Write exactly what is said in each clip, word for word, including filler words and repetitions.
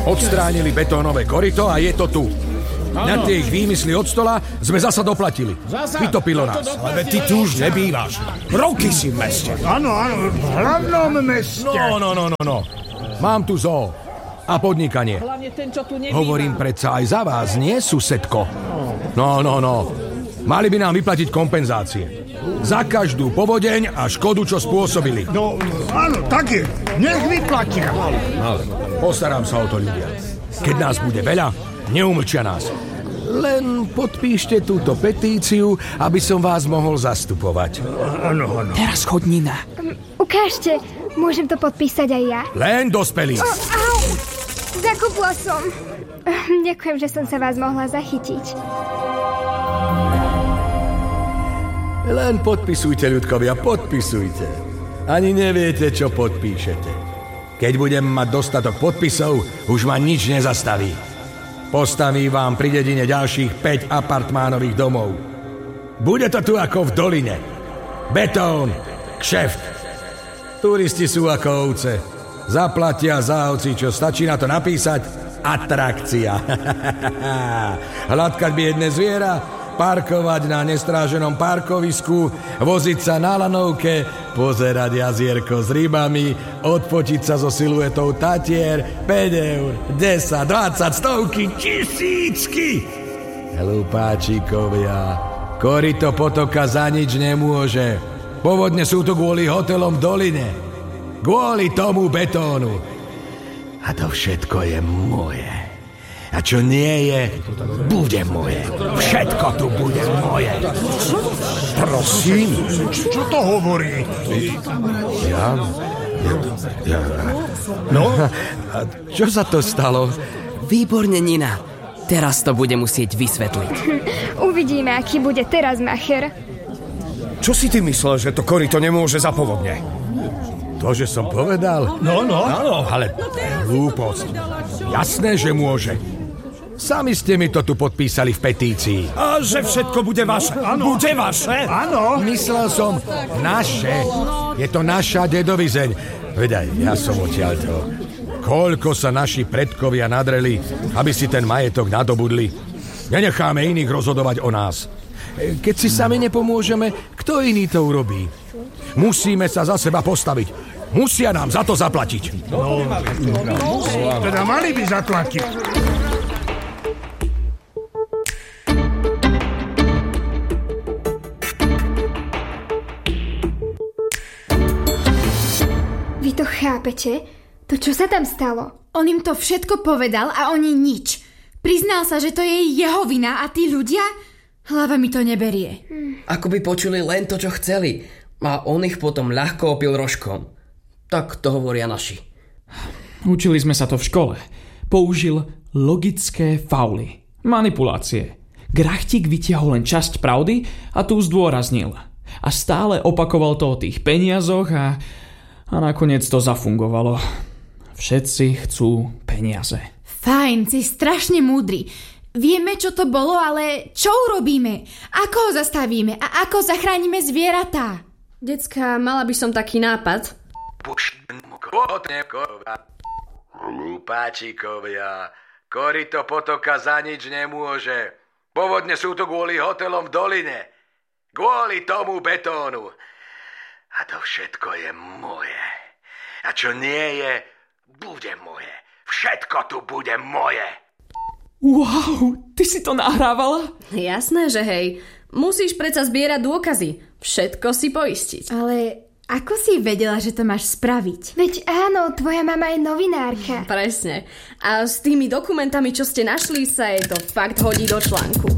Odstránili betónové koryto a je to tu. Na tie ich výmysly od stola sme zasa doplatili. Vytopilo nás. Ale ty tu už nebývaš. Roky si v meste. Áno, áno, v hlavnom meste. No, no, no, no, no. Mám tu zoo a podnikanie. Hovorím predsa aj za vás, nie, susedko? No, no, no. Mali by nám vyplatiť kompenzácie. Za každú povodeň a škodu, čo spôsobili. No, áno, tak je. Nech vyplatia. Ale postarám sa o to, ľudia. Keď nás bude veľa, neumlčia nás. Len podpíšte túto petíciu, aby som vás mohol zastupovať. Áno, áno. Teraz choď, Nina. Um, ukážte, môžem to podpísať aj ja? Len dospelí. Oh, au, zakopla som. Ďakujem, že som sa vás mohla zachytiť. Len podpisujte, ľudkovia, podpisujte. Ani neviete, čo podpíšete. Keď budem mať dostatok podpisov, už ma nič nezastaví. Postaví vám pri dedine ďalších päť apartmánových domov. Bude to tu ako v doline. Betón, kšeft. Turisti sú ako ovce. Zaplatia za ovci, čo stačí na to napísať atrakcia. Hladkať biedne zviera, parkovať na nestráženom parkovisku, voziť sa na lanovke, pozerať jazierko s rybami, odfotiť sa so siluetou Tatier, päť eur, desať, dvadsať, stovky, tisícky. Hlupáčikovia, koryto potoka za nič nemôže. Povodne sú tu kvôli hotelom v doline. Kvôli tomu betónu. A to všetko je moje. A čo nie je, bude moje. Všetko tu bude moje. Prosím, čo to hovorí? Ja? Ja? No? A čo sa to stalo? Výborne, Nina. Teraz to bude musieť vysvetliť. Uvidíme, aký bude teraz macher. Čo si ty myslel, že to koryto nemôže za povodne? To, že som povedal? No, no. Áno, ale hlúposť. Jasné, že môže. Sami ste mi to tu podpísali v petícii. A že všetko bude vaše. Áno. Bude vaše. Áno. Myslel som naše. Je to naša dedovizeň. Vedaj, ja som odtiaľto. Koľko sa naši predkovia nadreli, aby si ten majetok nadobudli. Nenecháme iných rozhodovať o nás. Keď si sami nepomôžeme, kto iný to urobí? Musíme sa za seba postaviť. Musia nám za to zaplatiť. No, no, teda mali by zaplatiť. Vy to chápete? To čo sa tam stalo? On im to všetko povedal a oni nič. Priznal sa, že to je jeho vina a tí ľudia? Hlava mi to neberie. Hmm. Ako by počuli len to, čo chceli. A on ich potom ľahko opil rožkom. Tak to hovoria naši. Učili sme sa to v škole. Použil logické fauly. Manipulácie. Grachtik vytiahol len časť pravdy a tu zdôraznil. A stále opakoval to o tých peniazoch a, a nakoniec to zafungovalo. Všetci chcú peniaze. Fajn, si strašne múdry. Vieme, čo to bolo, ale čo urobíme? Ako ho zastavíme a ako zachránime zvieratá? Decka, mala by som taký nápad. Hlupáčikovia, koryto potoka za nič nemôže. Povodne sú to kvôli hotelom v doline. Kvôli tomu betónu. A to všetko je moje. A čo nie je, bude moje. Všetko tu bude moje. Wow, ty si to nahrávala? Jasné, že hej. Musíš predsa zbierať dôkazy. Všetko si poistiť. Ale ako si vedela, že to máš spraviť? Veď áno, tvoja mama je novinárka. Presne. A s tými dokumentami, čo ste našli, sa jej to fakt hodí do článku.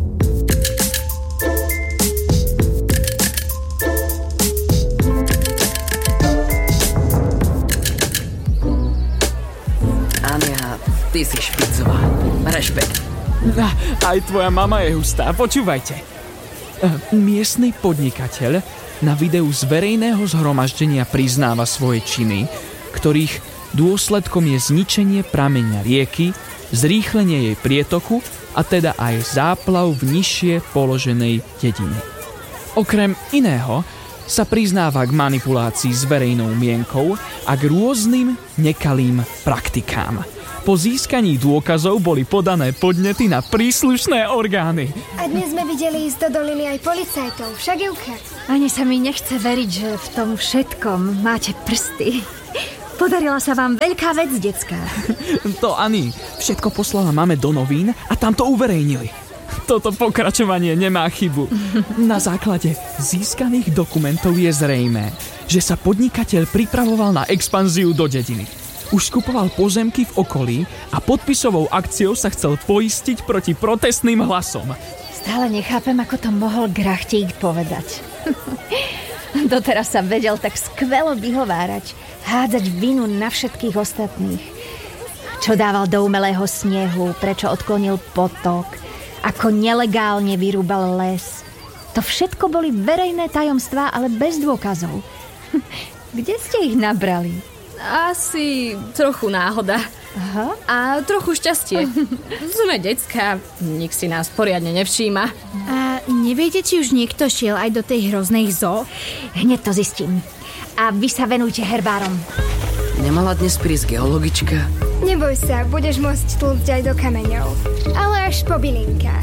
Ania, ty si špicová. Rešpekt. Aj tvoja mama je hustá, počúvajte. Miestny podnikateľ na videu z verejného zhromaždenia priznáva svoje činy, ktorých dôsledkom je zničenie prameňa rieky, zrýchlenie jej prietoku a teda aj záplav v nižšie položenej dedine. Okrem iného sa priznáva k manipulácii s verejnou mienkou a k rôznym nekalým praktikám. Po získaní dôkazov boli podané podnety na príslušné orgány. A dnes sme videli ísť do doliny aj policajtov, však Evka. Ani sa mi nechce veriť, že v tom všetkom máte prsty. Podarila sa vám veľká vec, decká. To Ani, všetko poslala máme do novín a tam to uverejnili. Toto pokračovanie nemá chybu. Na základe získaných dokumentov je zrejmé, že sa podnikateľ pripravoval na expanziu do dediny. Už skupoval pozemky v okolí a podpisovou akciou sa chcel poistiť proti protestným hlasom. Stále nechápem, ako to mohol Grachtík povedať. Doteraz sa vedel tak skvelo vyhovárať, hádzať vinu na všetkých ostatných. Čo dával do umelého snehu, prečo odklonil potok, ako nelegálne vyrúbal les. To všetko boli verejné tajomstvá, ale bez dôkazov. Kde ste ich nabrali? Asi trochu náhoda. Aha. A trochu šťastie. Sme decká, nik si nás poriadne nevšíma. A neviete, či už niekto šiel aj do tej hroznej zoo? Hneď to zistím. A vy sa venujte herbárom. Nemala dnes prísť geologička? Neboj sa, budeš môcť tlúcť aj do kameňov. Ale až po bylinkách.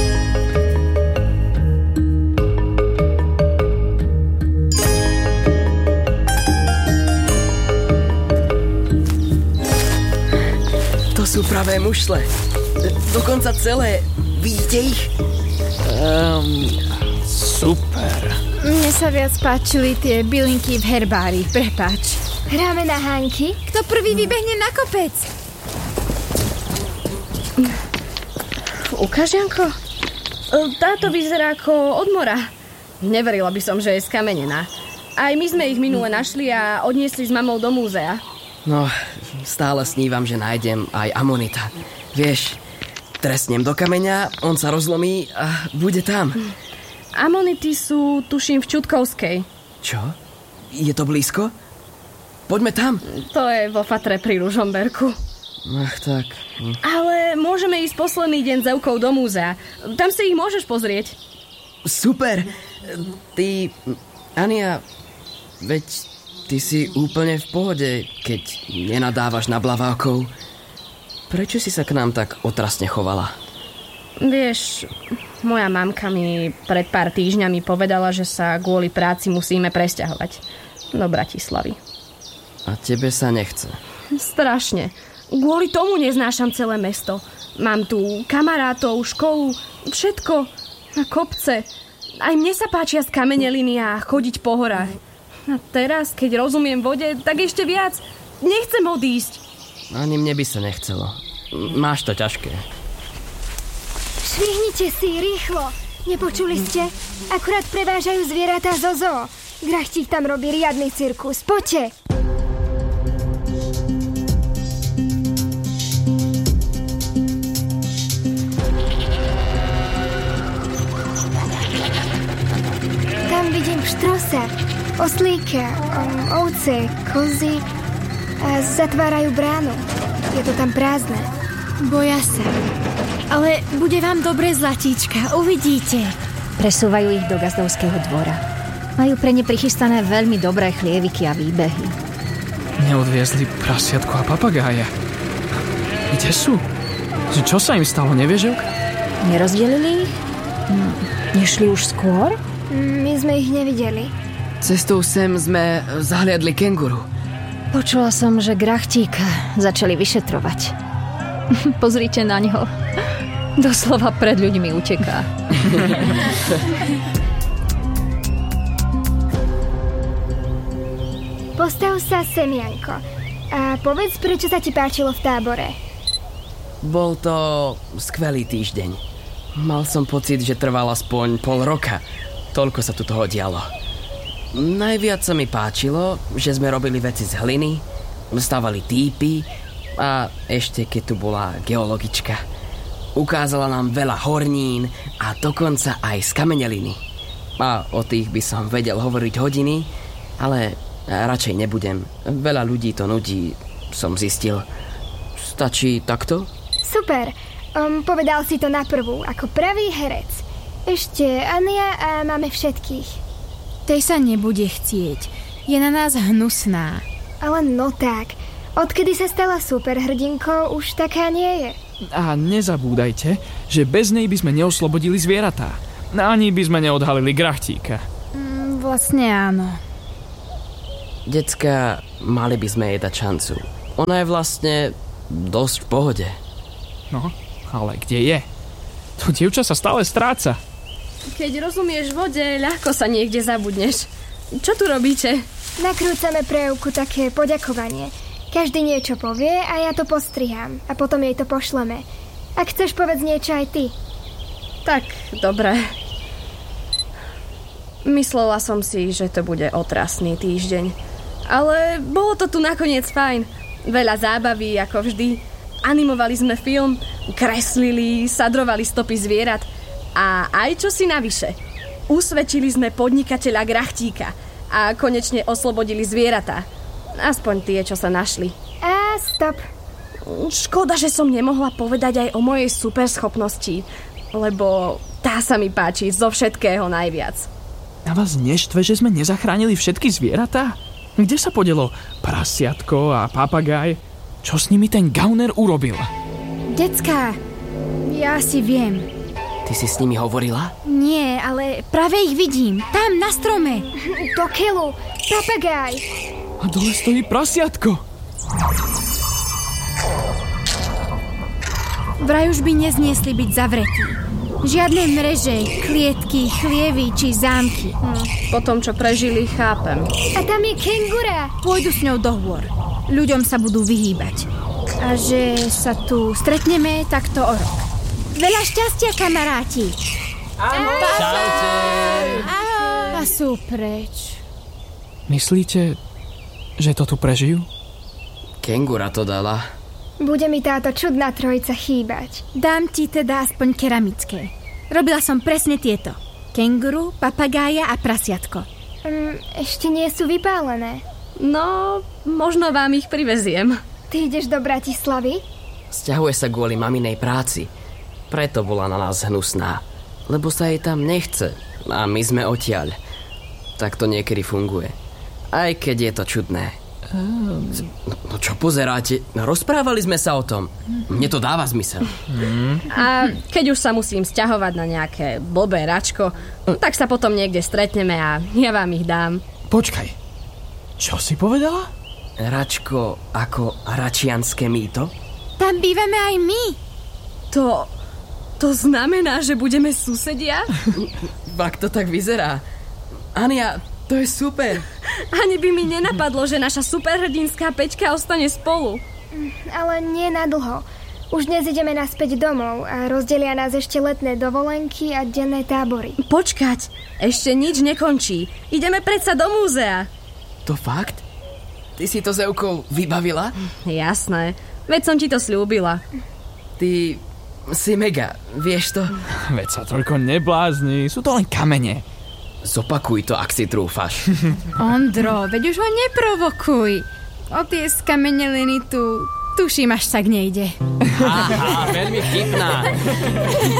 To sú pravé mušle. Dokonca celé. Vidíte ich? Um, super. Mne sa viac páčili tie bylinky v herbári, prepáč. Hráme na hánky? Kto prvý vybehne na kopec? Ukáž, Janko? Táto vyzerá ako od mora. Neverila by som, že je skamenená. Aj my sme ich minule našli a odniesli s mamou do múzea. No, stále snívam, že nájdem aj amonita. Vieš, trestnem do kameňa, on sa rozlomí a bude tam. Amonity sú, tuším, v Čutkovskej. Čo? Je to blízko? Poďme tam. To je vo Fatre pri Ružomberku. Ach, tak. Ale môžeme ísť posledný deň s Evkou do múzea. Tam si ich môžeš pozrieť. Super. Ty, Ania, veď ty si úplne v pohode, keď nenadávaš na blavákov. Prečo si sa k nám tak otrasne chovala? Vieš, moja mamka mi pred pár týždňami povedala, že sa kvôli práci musíme presťahovať do Bratislavy. A tebe sa nechce? Strašne. Kvôli tomu neznášam celé mesto. Mám tu kamarátov, školu, všetko. Na kopce. Aj mne sa páčia skameneliny a chodiť po horách. A teraz, keď rozumiem vode, tak ešte viac. Nechcem odísť. Ani mne by sa nechcelo. Máš to ťažké. Švihnite si, rýchlo. Nepočuli ste? Akurát prevážajú zvieratá zo zoo. Grachtík tam robí riadny cirkus. Poďte. Tam vidím štrosa, oslíka, um, ovce, kozy a zatvárajú bránu. Je to tam prázdne. Boja sa. Ale bude vám dobre, zlatíčka, uvidíte. Presúvajú ich do gazdovského dvora. Majú pre ne prichystané veľmi dobré chlieviky a výbehy. Neodviezli prasiatko a papagája. Kde sú? Čo sa im stalo, nevieš? Nerozdelili ich? Hm, nešli už skôr? My sme ich nevideli. Cestou sem sme zahliadli kenguru. Počula som, že Grachtíka začali vyšetrovať. Pozrite na ňo. Doslova pred ľuďmi uteká. Postav sa sem, Janko. A povedz, prečo sa ti páčilo v tábore. Bol to skvelý týždeň. Mal som pocit, že trval aspoň pol roka. Toľko sa tu toho dialo. Najviac sa mi páčilo, že sme robili veci z hliny, stavali týpy a ešte keď tu bola geologička. Ukázala nám veľa hornín a dokonca aj skameneliny. A o tých by som vedel hovoriť hodiny, ale radšej nebudem. Veľa ľudí to nudí, som zistil. Stačí takto? Super. Um, povedal si to na prvú, ako pravý herec. Ešte Ania a máme všetkých. Tej sa nebude chcieť. Je na nás hnusná. Ale no tak. Odkedy sa stala superhrdinkou, už taká nie je. A nezabúdajte, že bez nej by sme neoslobodili zvieratá. Ani by sme neodhalili grachtíka. Mm, vlastne áno. Decka, mali by sme jej dať šancu. Ona je vlastne dosť v pohode. No, ale kde je? To dievča sa stále stráca. Keď rozumieš vode, ľahko sa niekde zabudneš. Čo tu robíte? Nakrúcame pre Evku také poďakovanie. Každý niečo povie a ja to postriham. A potom jej to pošleme. Ak chceš, povedz niečo aj ty. Tak, dobre. Myslela som si, že to bude otrasný týždeň. Ale bolo to tu nakoniec fajn. Veľa zábavy, ako vždy. Animovali sme film, kreslili, sadrovali stopy zvierat. A aj čo si navyše. Usvedčili sme podnikateľa Grachtíka a konečne oslobodili zvieratá. Aspoň tie, čo sa našli. A stop. Škoda, že som nemohla povedať aj o mojej superschopnosti, lebo tá sa mi páči zo všetkého najviac. A vás neštve, že sme nezachránili všetky zvieratá? Kde sa podelo prasiatko a papagaj? Čo s nimi ten gauner urobil? Decká, ja si viem. Ty si s nimi hovorila? Nie, ale práve ich vidím. Tam, na strome. Do keľu, papagaj. A dole stojí prasiatko. Vraj už by nezniesli byť zavretí. Žiadne mreže, klietky, chlievy či zámky. Hm, po tom, čo prežili, chápem. A tam je kengura. Pôjdu s ňou do hôr. Ľuďom sa budú vyhýbať. A že sa tu stretneme takto o rok. Veľa šťastia, kamaráti. Ahoj. Čaute. Ahoj. A sú preč. Myslíte, že to tu prežijú? Kengura to dala. Bude mi táto čudná trojica chýbať. Dám ti teda aspoň keramické. Robila som presne tieto. Kenguru, papagája a prasiatko. Um, ešte nie sú vypálené. No, možno vám ich priveziem. Ty ideš do Bratislavy? Sťahuje sa kvôli maminej práci. Preto bola na nás hnusná. Lebo sa jej tam nechce. A my sme odtiaľ. Tak to niekedy funguje. Aj keď je to čudné. Um. No, no čo pozeráte? Rozprávali sme sa o tom. Mne to dáva zmysel. A keď už sa musím sťahovať na nejaké blbé račko, tak sa potom niekde stretneme a ja vám ich dám. Počkaj. Čo si povedala? Račko ako račianske mýto? Tam bývame aj my. To... To znamená, že budeme susedia? Fakt to tak vyzerá. Ania, to je super. Ani by mi nenapadlo, že naša superhrdinská Peťka ostane spolu. Ale nie na dlho. Už dnes ideme naspäť domov a rozdelia nás ešte letné dovolenky a denné tábory. Počkať, ešte nič nekončí. Ideme predsa do múzea. To fakt? Ty si to s Evkou vybavila? Jasné, veď som ti to sľúbila. Ty si mega, vieš to? Veď sa toľko neblázni, sú to len kamene. Zopakuj to, ak si trúfaš. Ondro, veď už ho neprovokuj. O tie skameneliny tu, tuším, až tak nejde. Aha, veľmi vtipná.